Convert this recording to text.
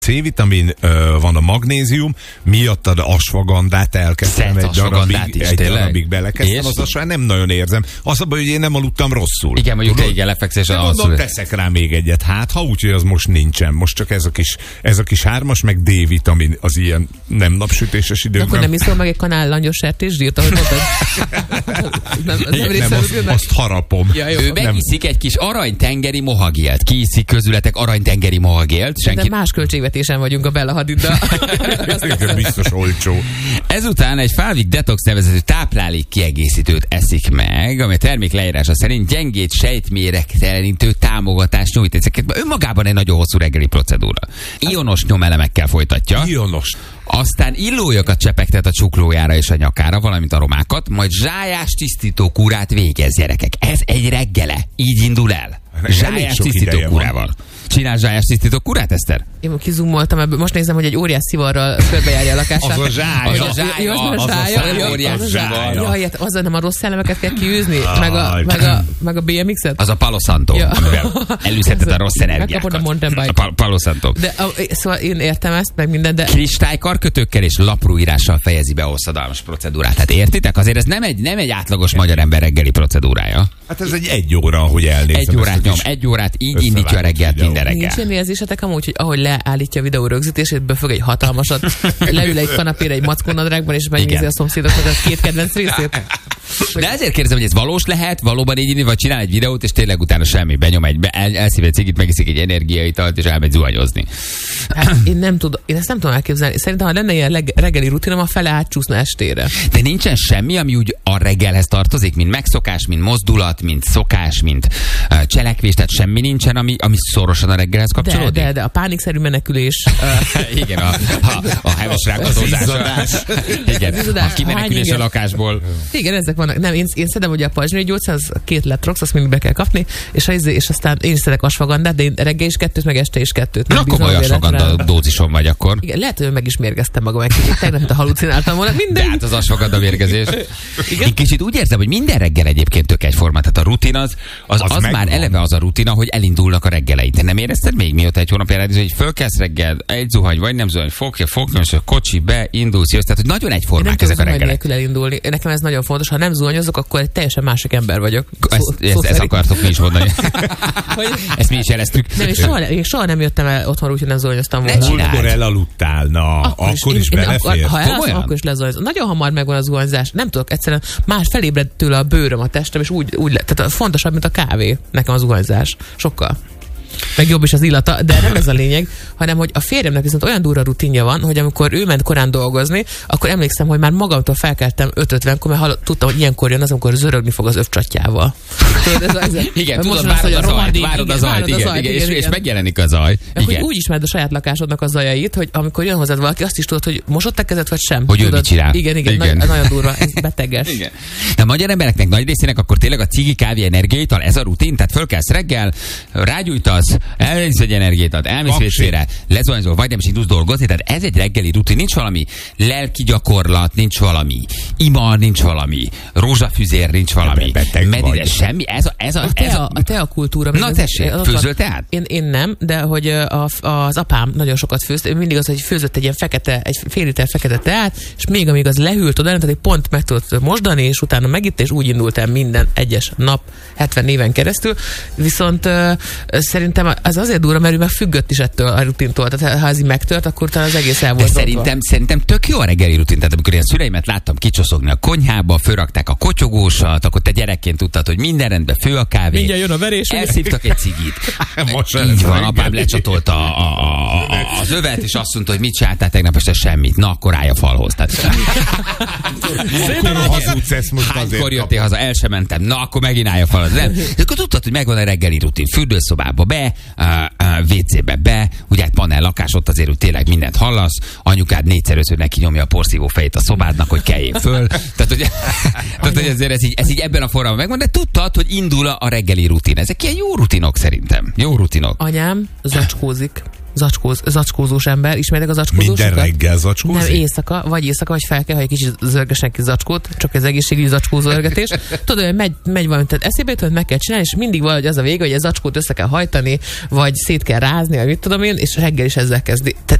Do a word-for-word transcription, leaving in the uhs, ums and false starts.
C-vitamin, ö, van a magnézium, miattad asvagandát elkezdtem egy darabig, egy darabig belekezdtem, az azt nem nagyon érzem. Az abban, hogy én nem aludtam rosszul. Igen, mondjuk te igen lefeksz, de mondom, teszek rá még egyet, hát ha úgy, hogy az most nincsen. Most csak ez a kis, ez a kis hármas, meg D-vitamin az ilyen nem napsütéses időkben. Akkor nem iszol meg egy kanál langyos sertészsírt, ahogy mondtad? nem, nem, nem azt, azt harapom. Ja, ő megiszik egy kis aranytengeri mohagélt. Ki iszik közületek aranytengeri mohagélt? Senki... De más költségvetésen vagyunk a Bella Hadiddal. Ez biztos olcsó. Ezután egy Falvik Detox nevezetű táplálék kiegészítőt eszik meg, ami a termék leírása szerint gyengét sejtméregtelenítő támogatást nyújt. Ezeket önmagában egy nagyon hosszú reggeli procedúra. Ionos nyomelemekkel folytatja. Ionos. Aztán illójakat csepegtet a csuklójára és a nyakára, valamint aromákat, majd zsájás tisztító kúrát végez, gyerekek. Ez egy reggele. Így indul el. Zsájás tisztító kúrával. Csinál zsájás tisztító kurát, Eszter? Én kizumoltam ebből. Most nézem, hogy egy óriás szivarral körbejárja a lakását. Az a zsája. Az a zsája. Az a zsája. Az a zsája. Jaj, azzal nem a rossz szellemeket kell kiűzni? Meg a, meg a, meg a bé em iksz-et? Az a Palo Santo, ja. Amivel elűzheted a rossz energiákat. Megkapod a mountain bike. A Palo Santo. De, a, szóval én értem ezt, meg minden, de... Kristály karkötőkkel és laprúírással fejezi be a hosszadalmas procedúrát. Hát értitek? Azért ez nem egy, nem egy átlagos magyar ember reggeli procedúrája. Hát ez egy egy óra, ahogy elnézem. Egy órát nyom, egy órát így indítja a reggelt minden reggel. Nincs ilyen érzésetek amúgy, hogy ahogy leállítja a videó rögzítését, befög egy hatalmasat, leül egy kanapére egy mackónadrágban, és megnézi a szomszédoknak a két kedvenc részét. De ezért kérdezem, hogy ez valós lehet, valóban így indít, vagy csinál egy videót, és tényleg utána semmi, benyom egy, el, elszív egy cigit, megiszik egy energiaitalt, és elmegy zuhanyozni. Hát én nem tudom, én ezt nem tudom elképzelni. Szerintem, ha lenne ilyen leg, reggeli rutinom, a fele átcsúszna estére. De nincsen semmi, ami úgy a reggelhez tartozik, mint megszokás, mint mozdulat, mint szokás, mint uh, cselekvés, tehát semmi nincsen, ami, ami szorosan a reggelhez kapcsolódik. De, de, de a pánikszerű menekülés. Uh, Igen, a, a, a heves rákatozás. Igen, a kimenekülés a lakásból. Igen, ezek vannak. Nem, én, én szedem ugye a pajzsmirigy gyógyszert, az két letrox, azt mindig be kell kapni, és, az, és aztán én is szedek asfagandát, de én reggel is kettőt, meg este is kettőt. Na, komoly asfaganda dózison vagy akkor. Igen, lehet, hogy meg is mérgeztem magam egy kicsit, tegnap, mint a halucináltam volna. Minden. De hát az asfaganda mérgezés. Én kicsit úgy érzem, hogy minden reggel egyébként tök egyformán. Tehát a rutin az, az, az, az már eleve az a rutina, hogy elindulnak a reggeleid. Te nem érezted még mióta egy hónapja rádió, hogy fölkelsz reggel, egy zuhany, vagy nem zuhany, fogja, fogja, és a kocsi be, indulsz, jössz. Tehát, hogy nagyon egyformák ezek a reggelek. Elindulni. Nekem ez nagyon fontos. Ha nem zuhanyozok, akkor egy teljesen másik ember vagyok. Ezt, ezt, ezt akartok mi is mondani. Ezt mi is jeleztük. Nem, és soha, én soha nem jöttem el otthon úgy, hogy nem zuhanyoztam volna. Múltkor elaludtál, na, akkor, akkor is, is belefér. Ha elalszom, akkor is lezuhanyozom. Nagyon hamar megvan a zuhanyzás. Nem tudok, egyszerűen más felébred tőle a bőröm, a testem, és úgy, úgy le, tehát fontosabb, mint a kávé. Nekem a zuhanyzás. Sokkal. Meg jobb is az illata, de nem ez a lényeg, hanem hogy a férjemnek viszont olyan durva rutinja van, hogy amikor ő ment korán dolgozni, akkor emlékszem, hogy már magamtól felkeltem öt ötvenkor, mert hallott, tudtam, hogy ilyenkor jön az, amikor zörögni fog az övcsatjával. Tudod, ez a, igen, tudod, várod a zajt, várod a zajt, igen, igen, és, és megjelenik a zaj. Igen. Úgy ismered a saját lakásodnak a zajait, hogy amikor jön hozzád valaki, azt is tudod, hogy mosott a kezed, vagy sem. Hogy ő mit csinál. Igen, igen, igen. Nagy, nagyon durva, ez beteges. Igen. De a magyar embereknek nagy részének akkor tényleg a cigi, kávé, energiaital, ez a rutin, tehát fölkelsz reggel, rágyújtasz, elmész egy energiát, elmész vécére, lezuhanyzol, vagy nem is indulsz dolgozni, tehát ez egy reggeli rutin, nincs valami lelki gyakorlat, nincs valami ima, nincs valami rózsafüzér, nincs valami medide, semmi. Ez a, ez a, a, ez tea, a... a teakultúra. Na tessék, főzöl teát? Én, én nem, de hogy a, az apám nagyon sokat főzt, mindig az, hogy főzött egy ilyen fekete, egy fél liter fekete teát, és még amíg az lehűlt oda, tehát egy pont meg tudott mosdani, és utána megitt, és úgy indult el minden egyes nap, hetven éven keresztül. Viszont uh, szerintem az azért durva, mert ő meg függött is ettől a rutintól. Tehát ha ez így megtört, akkor talán az egész el volt. De szerintem, szerintem tök jó a reggeli rutin. Tehát amikor én a szüleimet láttam kicsoszogni a konyhába, fölrakták a kotyogósat, akkor te gyerekként tudtad, hogy minden rendben, fő a kávé. Mindjárt jön a verés. Elszívtak egy cigit. Most így van, apám lecsatolta a, a, a, az övet, és azt mondta, hogy mit csináltál tegnap este semmit. Na, akkor állj a falhoz. Tehát... Hánykor jöttél haza? El sem mentem. Na, akkor megint állj a falhoz. Nem. És akkor tudtad, hogy megvan a reggeli rutin. Fürdőszobába be, vé cébe be, ugye egy panel lakás, ott azért, hogy tényleg mindent hallasz, anyukád négyszer ötször neki nyomja a porszívó fejét a szobádnak, hogy kelljél föl. Tehát, hogy, tehát, hogy azért ez így, ez így ebben a formában megvan, de tudtad, hogy indul a reggeli rutin. Ezek ilyen jó rutinok szerintem. Jó rutinok. Anyám zacskózik. zacskóz, zacskózós ember. Ismertek a zacskózósokat? Minden reggel zacskózik? Nem, éjszaka, vagy éjszaka, vagy fel kell, hogy egy kicsit zörgesnek ki zacskót, csak az egészségügyi zacskózörgetés. Tudod, hogy megy, megy valami, tehát eszébe jut, hogy meg kell csinálni, és mindig valahogy az a vége, hogy a zacskót össze kell hajtani, vagy szét kell rázni, vagy mit tudom én, és reggel is ezzel kezdi. Tehát